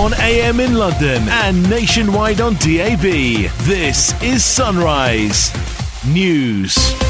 on AM in London and nationwide on DAB. This is Sunrise News.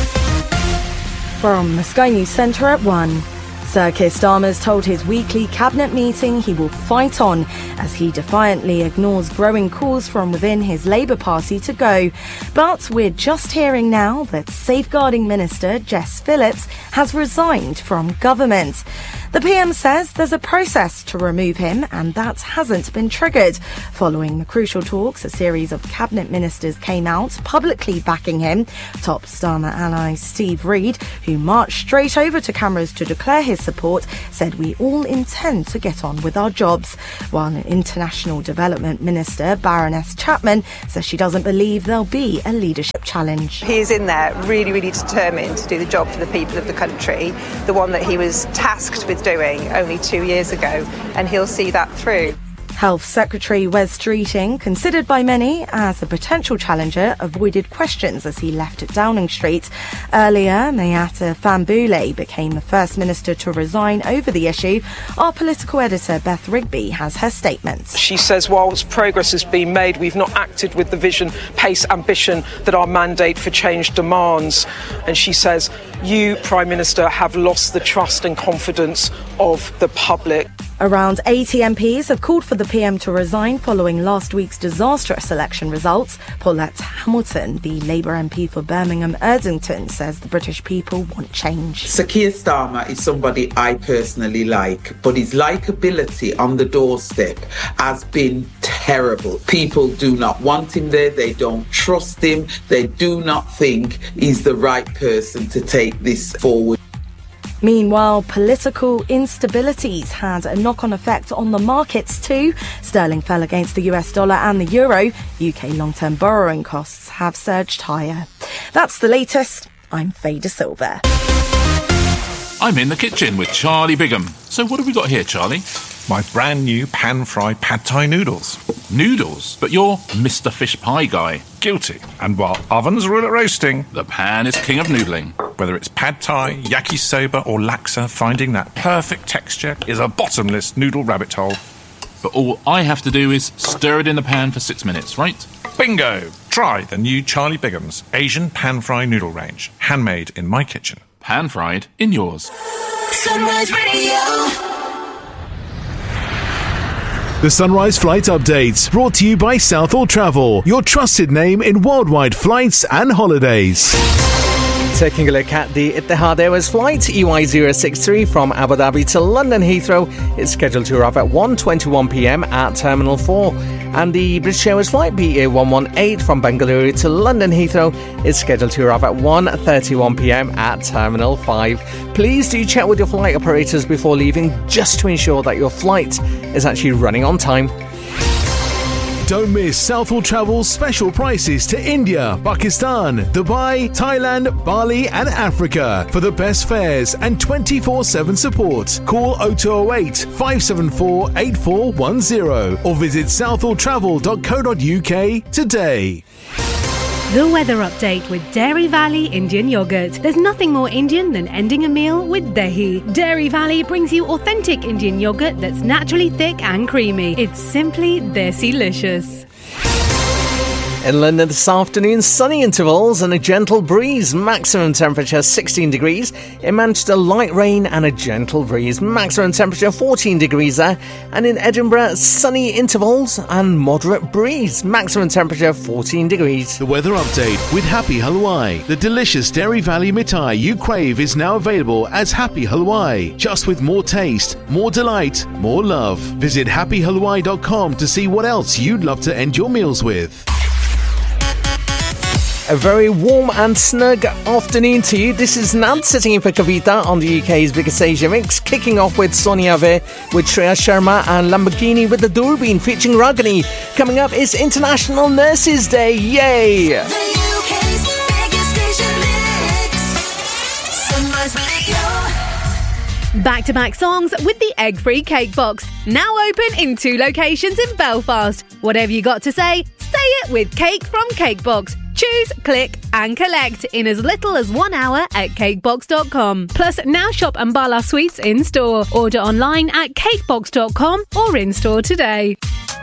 From the Sky News Centre at 1. Sir Keir Starmer's told his weekly cabinet meeting he will fight on as he defiantly ignores growing calls from within his Labour Party to go. But we're just hearing now that Safeguarding Minister Jess Phillips has resigned from government. The PM says there's a process to remove him and that hasn't been triggered. Following the crucial talks, a series of cabinet ministers came out publicly backing him. Top Starmer ally Steve Reid, who marched straight over to cameras to declare his support, said we all intend to get on with our jobs. While International Development Minister Baroness Chapman says she doesn't believe there'll be a leadership challenge. He is in there really, really determined to do the job for the people of the country, the one that he was tasked with doing only 2 years ago, and he'll see that through. Health Secretary Wes Streeting, considered by many as a potential challenger, avoided questions as he left Downing Street. Earlier, Mayata Famboule became the first minister to resign over the issue. Our political editor Beth Rigby has her statement. She says whilst progress has been made, we've not acted with the vision, pace, ambition that our mandate for change demands. And she says, you, Prime Minister, have lost the trust and confidence of the public. Around 80 MPs have called for the PM to resign following last week's disastrous election results. Paulette Hamilton, the Labour MP for Birmingham Erdington, says the British people want change. Sir Keir Starmer is somebody I personally like, but his likeability on the doorstep has been terrible. People do not want him there, they don't trust him, they do not think he's the right person to take this forward. Meanwhile, political instabilities had a knock-on effect on the markets too. Sterling fell against the US dollar and the euro. UK long-term borrowing costs have surged higher. That's the latest. I'm Faye De Silva. I'm in the kitchen with Charlie Bigham. So what have we got here, Charlie? My brand new pan-fried pad thai noodles. Noodles? But you're Mr. Fish Pie guy. Guilty. And while ovens rule at roasting, the pan is king of noodling. Whether it's pad thai, yakisoba or laksa, finding that perfect texture is a bottomless noodle rabbit hole. But all I have to do is stir it in the pan for 6 minutes, right? Bingo! Try the new Charlie Bigham's Asian pan-fried noodle range. Handmade in my kitchen. Pan-fried in yours. Sunrise Radio. The Sunrise Flight Updates, brought to you by Southall Travel, your trusted name in worldwide flights and holidays. Taking a look at the Etihad Airways flight EY063 from Abu Dhabi to London Heathrow is scheduled to arrive at 1:21pm at Terminal 4. And the British Airways flight BA118 from Bengaluru to London Heathrow is scheduled to arrive at 1:31pm at Terminal 5. Please do check with your flight operators before leaving, just to ensure that your flight is actually running on time. Don't miss Southall Travel's special prices to India, Pakistan, Dubai, Thailand, Bali and Africa. For the best fares and 24/7 support, call 0208 574 8410 or visit southalltravel.co.uk today. The weather update with Dairy Valley Indian Yogurt. There's nothing more Indian than ending a meal with dahi. Dairy Valley brings you authentic Indian yogurt that's naturally thick and creamy. It's simply desi-licious. In London this afternoon, sunny intervals and a gentle breeze. Maximum temperature 16 degrees. In Manchester, light rain and a gentle breeze. Maximum temperature 14 degrees there. And in Edinburgh, sunny intervals and moderate breeze. Maximum temperature 14 degrees. The weather update with Happy Halwai. The delicious Dairy Valley mithai you crave is now available as Happy Halwai. Just with more taste, more delight, more love. Visit happyhalwai.com to see what else you'd love to end your meals with. A very warm and snug afternoon to you. This is Nad sitting in for Kavita on the UK's biggest Asia mix, kicking off with Sonia Ve with Shreya Sharma and Lamborghini with the Doorbeen featuring Ragini. Coming up is International Nurses Day. Yay! The UK's biggest station mix. Sunrise Radio. Back-to-back songs with the egg-free cake box. Now open in 2 locations in Belfast. Whatever you got to say it with Cake from Cakebox. Choose, click and collect in as little as 1 hour at cakebox.com. Plus, now shop Ambala Sweets in-store. Order online at cakebox.com or in-store today.